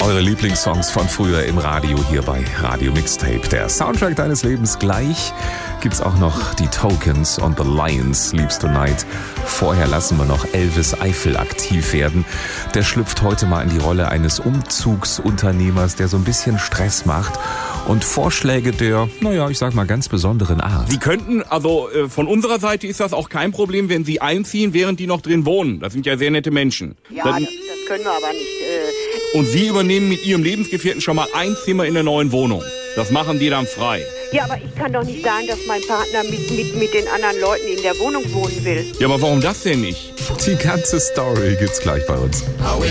Eure Lieblingssongs von früher im Radio hier bei Radio Mixtape. Der Soundtrack deines Lebens. Gleich gibt's auch noch die Tokens und The Lions, Sleeps Tonight. Vorher lassen wir noch Elvis Eifel aktiv werden. Der schlüpft heute mal in die Rolle eines Umzugsunternehmers, der so ein bisschen Stress macht und Vorschläge der, ich sag mal, ganz besonderen Art. Sie könnten, von unserer Seite ist das auch kein Problem, wenn Sie einziehen, während die noch drin wohnen. Das sind ja sehr nette Menschen. Ja, das können wir aber nicht. Und Sie übernehmen mit Ihrem Lebensgefährten schon mal ein Zimmer in der neuen Wohnung. Das machen die dann frei. Ja, aber ich kann doch nicht sagen, dass mein Partner mit den anderen Leuten in der Wohnung wohnen will. Ja, aber warum das denn nicht? Die ganze Story gibt's gleich bei uns.